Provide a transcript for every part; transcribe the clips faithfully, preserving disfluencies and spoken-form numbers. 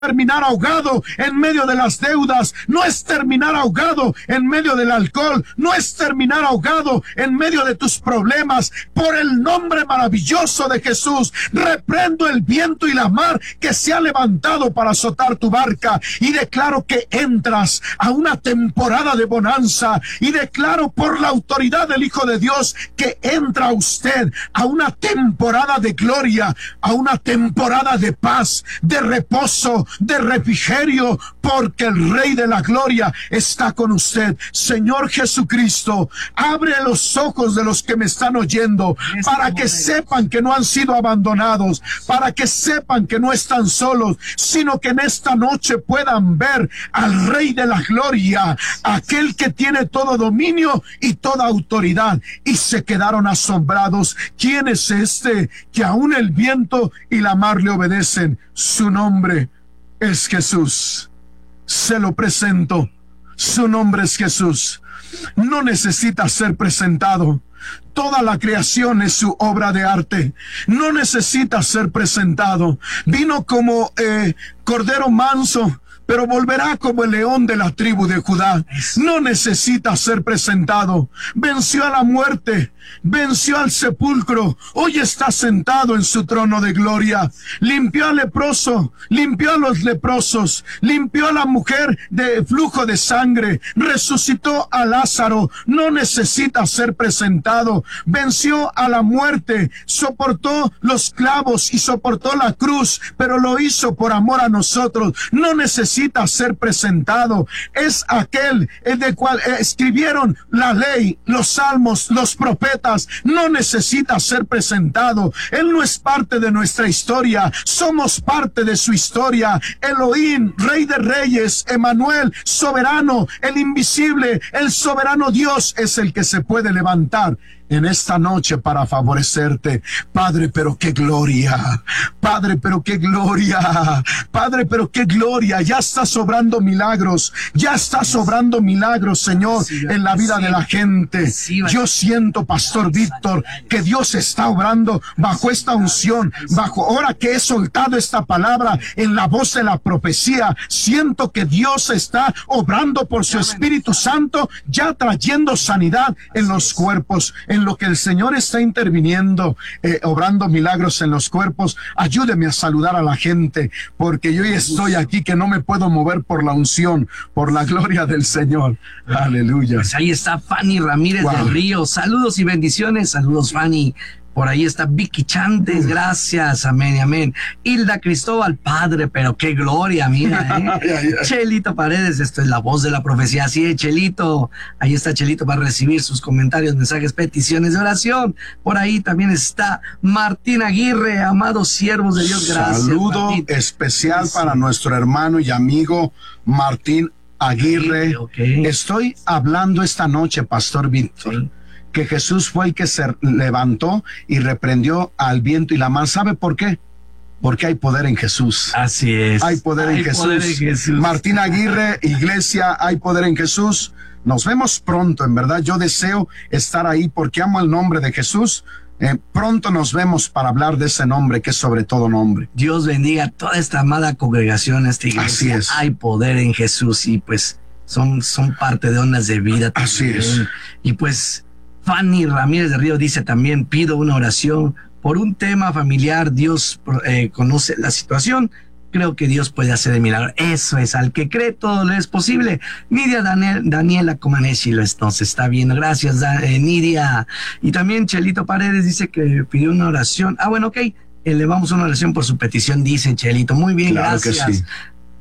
terminar ahogado en medio de las deudas, no es terminar ahogado en medio del alcohol, no es terminar ahogado en medio de tus problemas. Por el nombre maravilloso de Jesús, reprendo el viento y la mar que se ha levantado para azotar tu barca, y declaro que entras a una temporada de bonanza, y declaro por la autoridad del Hijo de Dios que entra usted a una temporada de gloria, a una temporada de paz, de reposo, de refrigerio, porque el Rey de la Gloria está con usted. Señor Jesucristo, abre los ojos de los que me están oyendo, para que sepan que no han sido abandonados, para que sepan que no están solos, sino que en esta noche puedan ver al Rey de la Gloria, aquel que tiene todo dominio y toda autoridad. Y se quedaron asombrados. ¿Quién es este que aún el viento y la mar le obedecen? Su nombre es Jesús. Se lo presento. Su nombre es Jesús. No necesita ser presentado. Toda la creación es su obra de arte. No necesita ser presentado. Vino como eh, cordero manso, pero volverá como el león de la tribu de Judá. No necesita ser presentado. Venció a la muerte, venció al sepulcro. Hoy está sentado en su trono de gloria. Limpió al leproso, limpió a los leprosos, limpió a la mujer de flujo de sangre, resucitó a Lázaro. No necesita ser presentado. Venció a la muerte, soportó los clavos y soportó la cruz, pero lo hizo por amor a nosotros. No necesita ser presentado. Es aquel el de cual escribieron la ley, los salmos, los profetas. No necesita ser presentado. Él no es parte de nuestra historia, somos parte de su historia. Elohim, Rey de Reyes, Emanuel, soberano, el invisible, el soberano Dios es el que se puede levantar en esta noche para favorecerte. Padre, pero qué gloria. Padre, pero qué gloria. Padre, pero qué gloria. Ya está sobrando milagros. Ya está sobrando milagros, Señor, en la vida de la gente. Yo siento, Pastor Víctor, que Dios está obrando bajo esta unción, bajo ahora que he soltado esta palabra en la voz de la profecía. Siento que Dios está obrando por su Espíritu Santo, ya trayendo sanidad en los cuerpos, en lo que el Señor está interviniendo, eh, obrando milagros en los cuerpos. Ayúdeme a saludar a la gente, porque yo ya estoy aquí que no me puedo mover por la unción, por la gloria del Señor. Aleluya. Pues ahí está Fanny Ramírez Wow. del Río. Saludos y bendiciones. Saludos, Fanny. Por ahí está Vicky Chantes, gracias, amén, amén. Hilda Cristóbal, Padre, pero qué gloria, mira, ¿eh? Ay, ay, ay. Chelito Paredes, esto es la voz de la profecía, así es, Chelito. Ahí está Chelito para recibir sus comentarios, mensajes, peticiones de oración. Por ahí también está Martín Aguirre, amados siervos de Dios, gracias. Saludo Martín. especial Sí. para nuestro hermano y amigo Martín Aguirre. Okay. Estoy hablando esta noche, Pastor Víctor, Sí. que Jesús fue el que se levantó y reprendió al viento y la mar. ¿Sabe por qué? Porque hay poder en Jesús. Así es. Hay poder, Hay en, Jesús. poder en Jesús. Martín Aguirre, iglesia, hay poder en Jesús. Nos vemos pronto, en verdad. Yo deseo estar ahí porque amo el nombre de Jesús. Eh, pronto nos vemos para hablar de ese nombre que es sobre todo nombre. Dios bendiga a toda esta amada congregación, esta iglesia. Así es. Hay poder en Jesús y pues son, son parte de ondas de vida. Así también. es. Y pues Fanny Ramírez de Río dice también, pido una oración por un tema familiar. Dios eh, conoce la situación. Creo que Dios puede hacer el milagro. Eso es, al que cree todo le es posible. Nidia Daniel, Daniela Comaneci nos está viendo. Gracias, da, eh, Nidia. Y también Chelito Paredes dice que pidió una oración. Ah, bueno, ok. Elevamos una oración por su petición, dice Chelito. Muy bien, Claro que gracias. sí.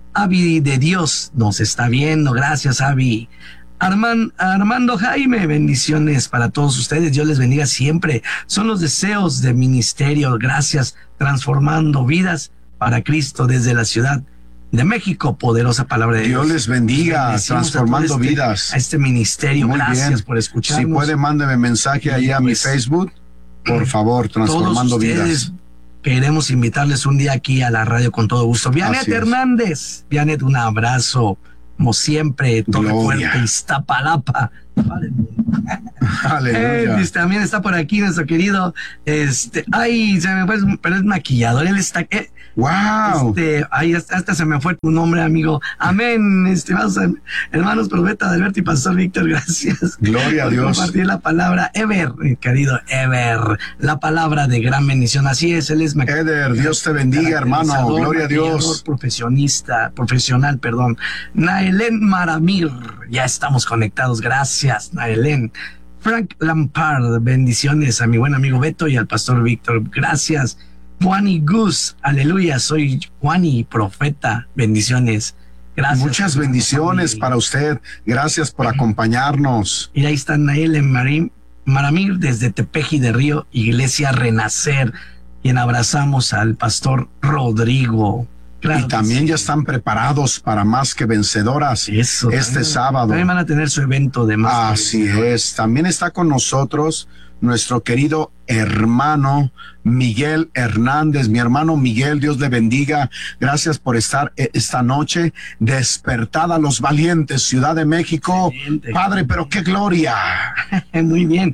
Avi de Dios nos está viendo. Gracias, Avi. Arman, Armando Jaime, bendiciones para todos ustedes. Dios les bendiga siempre. Son los deseos de ministerio. Gracias, transformando vidas para Cristo desde la ciudad de México. Poderosa palabra de Dios. Dios les bendiga, Bendecimos transformando a todo este, vidas. a este ministerio. Muy Gracias bien. por escucharnos. Si puede, mándeme mensaje ahí a mi Pues, Facebook. Por favor, transformando todos ustedes, vidas. queremos invitarles un día aquí a la radio con todo gusto. Vianet Así es. Hernández. Vianet, un abrazo. Como siempre, Torre Gloria. Fuerte, Iztapalapa. para el mundo. Aleluya. Eh, también está por aquí nuestro querido, este, ay, se me fue, pero es maquillador, él está, eh, Wow. este, ahí hasta, hasta se me fue tu nombre, amigo. Amén, estimados hermanos, profeta Alberto y pastor Víctor, gracias. Gloria a por Dios. compartir la palabra, Ever, mi querido Ever, la palabra de gran bendición, así es, él es maquillador. Eder, Dios te bendiga, hermano. Gloria a Dios. Profesionista, profesional, perdón. Naelén Maramir, ya estamos conectados, gracias, Naelén. Frank Lampard, bendiciones a mi buen amigo Beto y al pastor Víctor, gracias. Juani Gus, aleluya, soy Juani, profeta, bendiciones. Gracias. Muchas bendiciones para usted. Gracias por acompañarnos. Y ahí está Naelén Marim, Maramir desde Tepeji de Río, Iglesia Renacer, quien abrazamos al pastor Rodrigo. Claro y también sí. ya están preparados para Más que Vencedoras. Eso, este también, sábado. También van a tener su evento de Más Así es. También está con nosotros nuestro querido hermano Miguel Hernández. Mi hermano Miguel, Dios le bendiga. Gracias por estar esta noche. Despertad a los valientes, Ciudad de México. Excelente. Padre, pero qué gloria. Muy bien.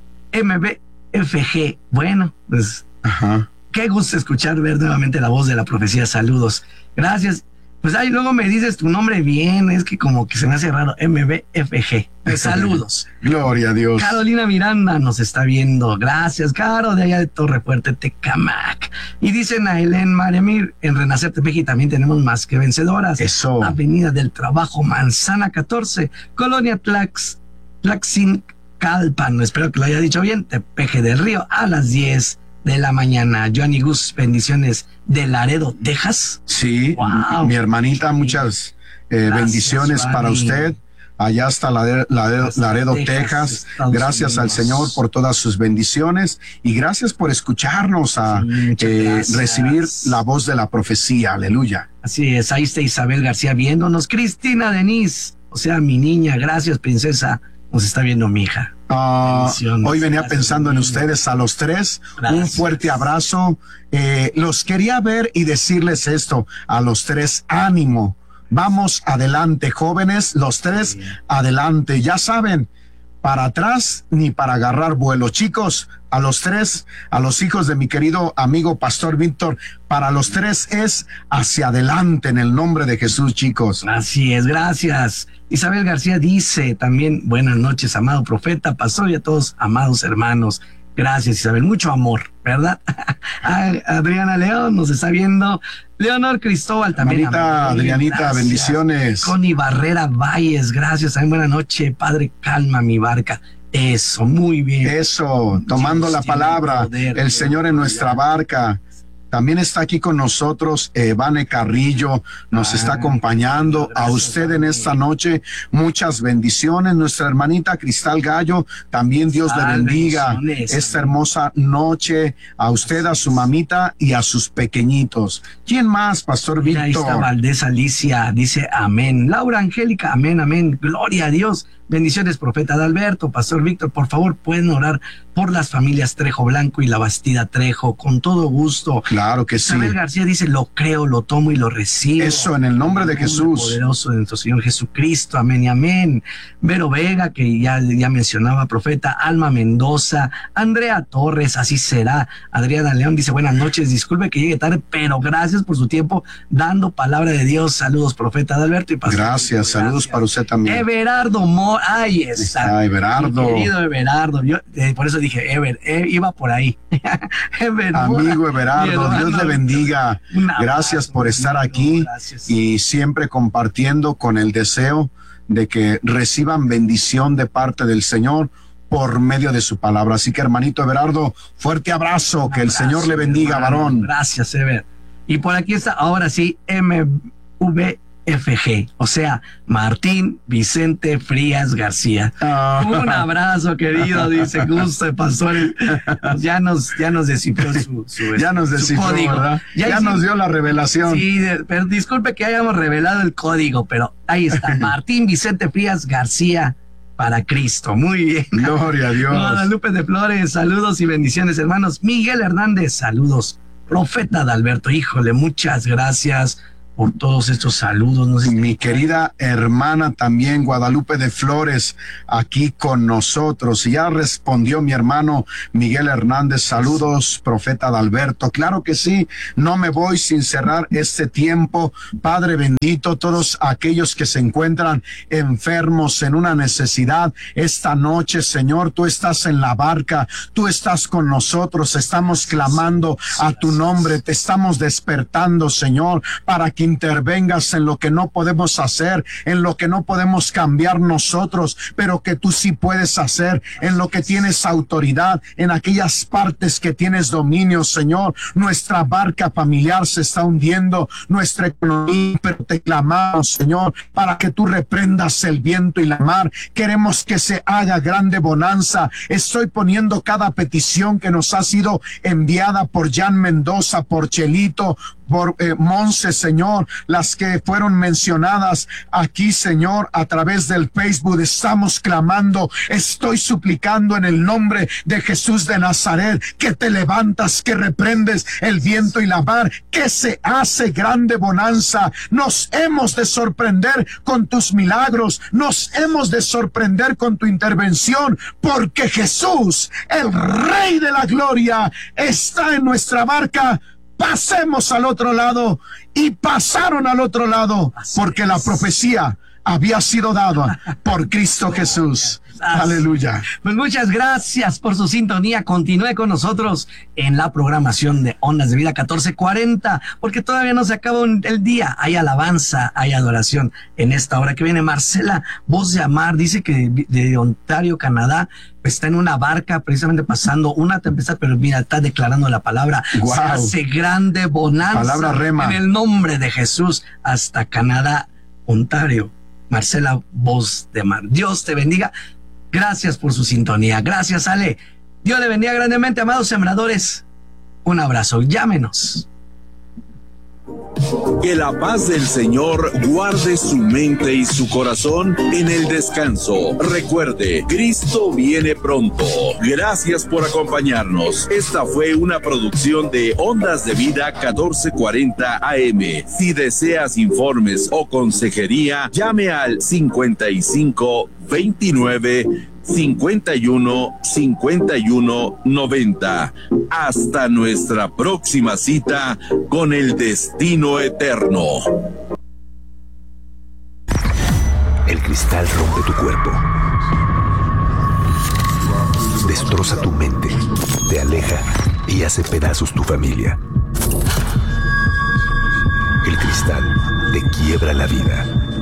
M B F G. Bueno, pues... Ajá. Qué gusto escuchar, ver nuevamente la voz de la profecía. Saludos. Gracias. Pues ahí luego me dices tu nombre bien, es que como que se me hace raro. M B F G. Pues saludos. Gloria a Dios. Carolina Miranda nos está viendo. Gracias, Caro, de allá de Torre Fuerte, Tecamac. Y dicen a Helen Maremir, en Renacer Tepeji también tenemos Más que Vencedoras. Eso. Avenida del Trabajo, Manzana catorce, Colonia Tlax, Tlaxincalpan, espero que lo haya dicho bien, Tepeji del Río, a las diez de la mañana. Johnny Gus, bendiciones de Laredo, Texas. Sí, wow. Mi hermanita, muchas eh, bendiciones Juani. Para usted. Allá hasta Laredo, Laredo, Laredo Texas. Texas. Gracias Unidos. Al Señor por todas sus bendiciones y gracias por escucharnos a sí, eh, recibir la voz de la profecía. Aleluya. Así es, ahí está Isabel García viéndonos. Cristina Denise, o sea, mi niña, gracias, princesa. Nos está viendo mi hija. Uh, hoy venía gracias, pensando en ustedes a los tres. Gracias. Un fuerte abrazo. Eh, los quería ver y decirles esto a los tres. Ánimo. Vamos adelante, jóvenes. Los tres, sí. Adelante. Ya saben, para atrás ni para agarrar vuelo. Chicos, a los tres, a los hijos de mi querido amigo Pastor Víctor, para los tres es hacia adelante en el nombre de Jesús, chicos. Así es, gracias. Isabel García dice también, buenas noches, amado profeta, pastor y a todos, amados hermanos. Gracias, Isabel, mucho amor, ¿verdad? Adriana León nos está viendo. Leonor Cristóbal también. Hermanita Adrianita, gracias. Bendiciones. Connie Barrera Valles, gracias. También buena noche, Padre, calma mi barca. Eso, muy bien. Eso, tomando Dios la palabra, poder, el Señor en nuestra barca. También está aquí con nosotros eh, Vane Carrillo, nos ah, está acompañando. A usted en esta noche, muchas bendiciones. Nuestra hermanita Cristal Gallo, también Dios le bendiga esta hermosa noche. A usted, a su mamita y a sus pequeñitos. ¿Quién más, Pastor Víctor? Ahí está Valdés Alicia, dice amén. Laura Angélica, amén, amén. Gloria a Dios. Bendiciones, profeta Adalberto, Pastor Víctor, por favor, pueden orar por las familias Trejo Blanco y la Bastida Trejo, con todo gusto. Claro que sí. Isabel García dice, lo creo, lo tomo y lo recibo. Eso, en el nombre de Jesús. Poderoso de nuestro Señor Jesucristo, amén y amén. Vero Vega, que ya, ya mencionaba, profeta, Alma Mendoza, Andrea Torres, así será. Adriana León dice, buenas noches, disculpe que llegue tarde, pero gracias por su tiempo dando palabra de Dios. Saludos, profeta Adalberto y Pastor. Gracias, Víctor, saludos gracias. Para usted también. Everardo Mor, ay, está. Ay, Everardo. Mi querido Everardo, yo, eh, por eso dije, Ever, eh, iba por ahí. Ever, amigo Everardo, Dios le bendiga. Abrazo, gracias por estar aquí gracias. Y siempre compartiendo con el deseo de que reciban bendición de parte del Señor por medio de su palabra. Así que, hermanito Everardo, fuerte abrazo, Un que abrazo, el Señor le bendiga, hermano, varón. Gracias, Ever. Y por aquí está, ahora sí, M V F G, o sea, Martín Vicente Frías García. Oh. Un abrazo, querido, dice gusto de pastores. Ya nos, ya nos descifró su, su, ya nos descifró, su código. ¿Verdad? Ya, ya nos dio la revelación. Sí, pero disculpe que hayamos revelado el código, pero ahí está, Martín Vicente Frías García. Para Cristo, muy bien. Gloria a Dios. Guadalupe de Flores, saludos y bendiciones, hermanos. Miguel Hernández, saludos. Profeta Adalberto, híjole, muchas gracias por todos estos saludos. No sé. Mi querida hermana también, Guadalupe de Flores, aquí con nosotros. Y ya respondió mi hermano Miguel Hernández. Saludos, profeta Adalberto. Claro que sí, no me voy sin cerrar este tiempo. Padre bendito, todos aquellos que se encuentran enfermos en una necesidad esta noche, Señor, tú estás en la barca, tú estás con nosotros, estamos clamando a tu nombre, te estamos despertando, Señor, para que intervengas en lo que no podemos hacer, en lo que no podemos cambiar nosotros, pero que tú sí puedes hacer, en lo que tienes autoridad, en aquellas partes que tienes dominio, Señor. Nuestra barca familiar se está hundiendo, nuestra economía, pero te clamamos, Señor, para que tú reprendas el viento y la mar. Queremos que se haga grande bonanza. Estoy poniendo cada petición que nos ha sido enviada por Jan Mendoza, por Chelito, por eh, Monse, Señor, las que fueron mencionadas aquí, Señor, a través del Facebook. Estamos clamando, estoy suplicando en el nombre de Jesús de Nazaret, que te levantas, que reprendes el viento y la mar, que se hace grande bonanza. Nos hemos de sorprender con tus milagros, nos hemos de sorprender con tu intervención, porque Jesús, el Rey de la Gloria, está en nuestra barca. Pasemos al otro lado. Y pasaron al otro lado, porque la profecía había sido dada por Cristo Jesús. Aleluya. Pues muchas gracias por su sintonía. Continúe con nosotros en la programación de Ondas de Vida catorce cuarenta, porque todavía no se acabó el día. Hay alabanza, hay adoración en esta hora que viene. Marcela, Voz de Amar, dice que de Ontario, Canadá, está en una barca precisamente pasando una tempestad, pero mira, está declarando la palabra. Wow. Se hace grande bonanza. Palabra rema. En el nombre de Jesús, hasta Canadá, Ontario. Marcela, Voz de Mar. Dios te bendiga. Gracias por su sintonía. Gracias, Ale. Dios le bendiga grandemente, amados sembradores. Un abrazo. Llámenos. Que la paz del Señor guarde su mente y su corazón en el descanso. Recuerde, Cristo viene pronto. Gracias por acompañarnos. Esta fue una producción de Ondas de Vida catorce cuarenta A M. Si deseas informes o consejería, llame al cincuenta y cinco veintinueve cincuenta y uno cincuenta y uno noventa. Hasta nuestra próxima cita con el destino eterno. El cristal rompe tu cuerpo, destroza tu mente, te aleja y hace pedazos tu familia. El cristal te quiebra la vida.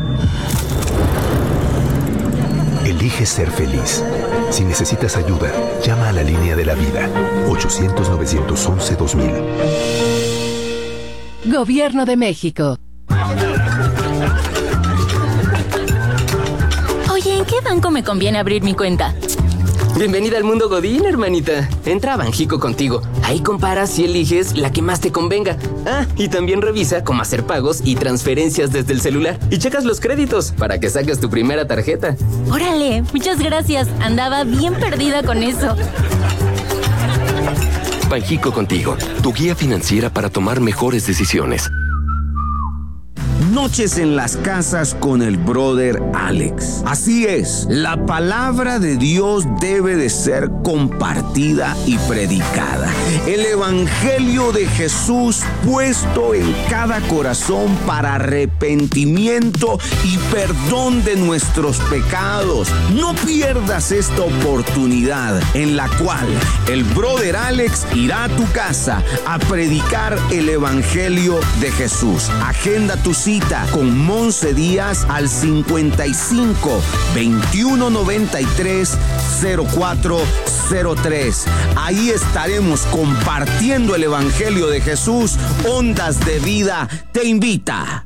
Elige ser feliz. Si necesitas ayuda, llama a la línea de la vida, ochocientos, novecientos once, dos mil. Gobierno de México. Oye, ¿en qué banco me conviene abrir mi cuenta? Bienvenida al mundo Godín, hermanita. Entra a Banjico Contigo. Ahí comparas y eliges la que más te convenga. Ah, y también revisa cómo hacer pagos y transferencias desde el celular. Y checas los créditos para que saques tu primera tarjeta. Órale, muchas gracias. Andaba bien perdida con eso. Banjico Contigo, tu guía financiera para tomar mejores decisiones. Noches en las casas con el brother Alex. Así es, la palabra de Dios debe de ser compartida y predicada. El evangelio de Jesús puesto en cada corazón para arrepentimiento y perdón de nuestros pecados. No pierdas esta oportunidad en la cual el brother Alex irá a tu casa a predicar el evangelio de Jesús. Agenda tu cita con Monse Díaz al cincuenta y cinco veintiuno noventa y tres cero cuatro cero tres. Ahí estaremos compartiendo el evangelio de Jesús. Ondas de Vida te invita.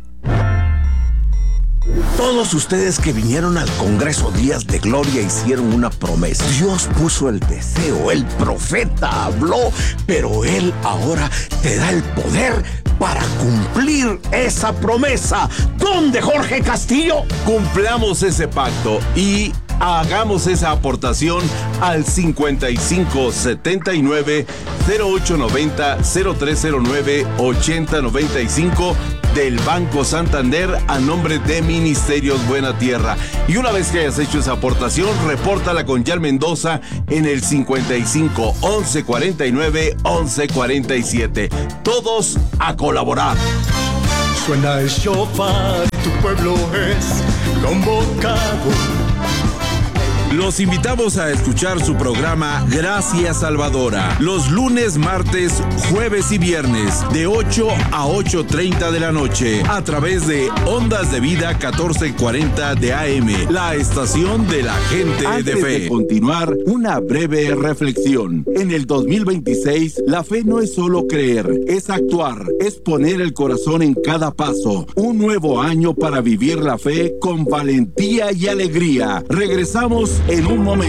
Todos ustedes que vinieron al Congreso Días de Gloria hicieron una promesa. Dios puso el deseo, el profeta habló, pero Él ahora te da el poder para cumplir esa promesa. ¿Dónde, Jorge Castillo? Cumplamos ese pacto y Hagamos esa aportación al cincuenta y cinco setenta y nueve cero ocho noventa cero tres cero nueve ochenta noventa y cinco del Banco Santander a nombre de Ministerios Buena Tierra. Y una vez que hayas hecho esa aportación, repórtala con Yal Mendoza en el cincuenta y cinco once cuarenta y nueve once cuarenta y siete. Todos a colaborar. Suena el shofar, tu pueblo es convocado. Los invitamos a escuchar su programa Gracias Salvadora, los lunes, martes, jueves y viernes, de ocho a ocho treinta de la noche, a través de Ondas de Vida catorce cuarenta de A M, la estación de la gente Antes de fe. de continuar, una breve reflexión. En el dos mil veintiséis, la fe no es solo creer, es actuar, es poner el corazón en cada paso. Un nuevo año para vivir la fe con valentía y alegría. Regresamos en un momento.